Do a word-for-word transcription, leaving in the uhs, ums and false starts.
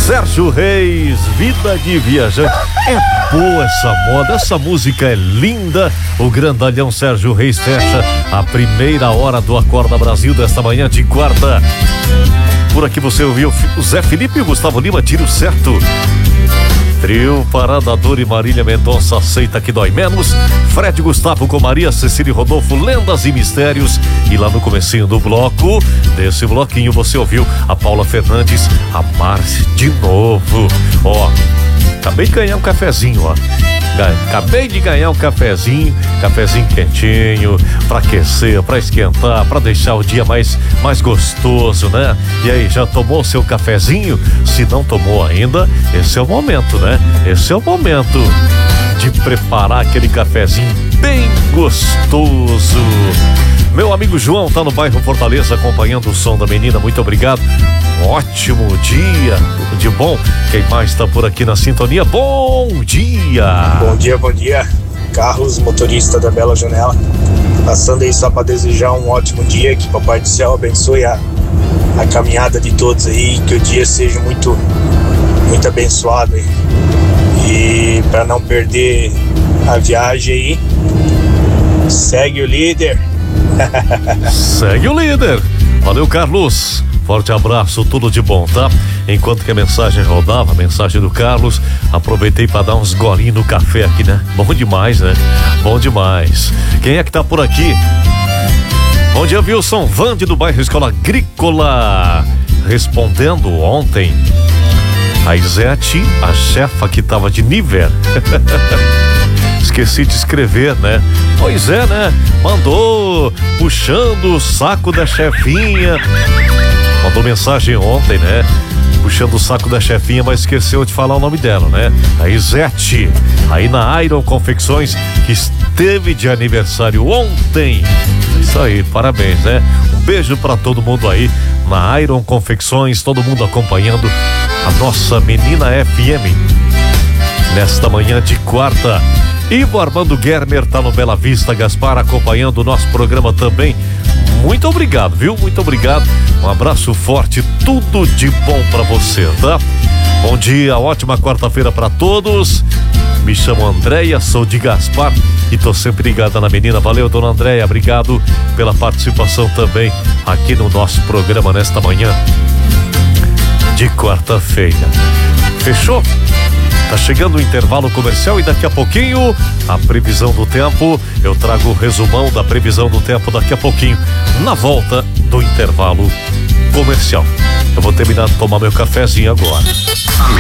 Sérgio Reis, Vida de Viajante. É boa essa moda, essa música é linda. O grandalhão Sérgio Reis fecha a primeira hora do Acorda Brasil desta manhã de quarta. Por aqui você ouviu o Zé Felipe e o Gustavo Lima, Tiro Certo. Trio Paradador e Marília Mendonça, Aceita que Dói Menos. Fred Gustavo com Maria Cecília e Rodolfo, Lendas e Mistérios. E lá no comecinho do bloco, desse bloquinho, você ouviu a Paula Fernandes, Amar de Novo. Ó, acabei de ganhar um cafezinho, ó. Acabei de ganhar um cafezinho, cafezinho quentinho, pra aquecer, pra esquentar, pra deixar o dia mais, mais gostoso, né? E aí, já tomou seu cafezinho? Se não tomou ainda, esse é o momento, né? Esse é o momento de preparar aquele cafezinho bem gostoso. Meu amigo João tá no bairro Fortaleza acompanhando o som da menina, muito obrigado. Um ótimo dia, tudo de bom. Quem mais tá por aqui na sintonia? Bom dia! Bom dia, bom dia. Carlos, motorista da Bela Janela. Passando aí só para desejar um ótimo dia, que Papai do Céu abençoe a, a caminhada de todos aí, que o dia seja muito, muito abençoado aí. E para não perder a viagem aí, segue o líder. Segue o líder. Valeu, Carlos. Forte abraço, tudo de bom, tá? Enquanto que a mensagem rodava, a mensagem do Carlos, aproveitei para dar uns golinhos no café aqui, né? Bom demais, né? Bom demais. Quem é que tá por aqui? Bom dia, Wilson Vande do bairro Escola Agrícola. Respondendo ontem, a Isete, a chefa que tava de nível. Esqueci de escrever, né? Pois é, né? Mandou puxando o saco da chefinha. Mandou mensagem ontem, né? Puxando o saco da chefinha, mas esqueceu de falar o nome dela, né? A Isete, aí na Iron Confecções, que esteve de aniversário ontem. Isso aí, parabéns, né? Um beijo pra todo mundo aí na Iron Confecções, todo mundo acompanhando a nossa menina F M nesta manhã de quarta. Ivo Armando Germer tá no Bela Vista, Gaspar acompanhando o nosso programa também. Muito obrigado, viu? Muito obrigado. Um abraço forte, tudo de bom pra você, tá? Bom dia, ótima quarta-feira pra todos. Me chamo Andréia, sou de Gaspar e tô sempre ligada na menina. Valeu, dona Andréia, obrigado pela participação também aqui no nosso programa nesta manhã de quarta-feira. Fechou? Tá chegando o intervalo comercial e daqui a pouquinho a previsão do tempo. Eu trago o resumão da previsão do tempo daqui a pouquinho, na volta do intervalo comercial. Eu vou terminar de tomar meu cafezinho agora.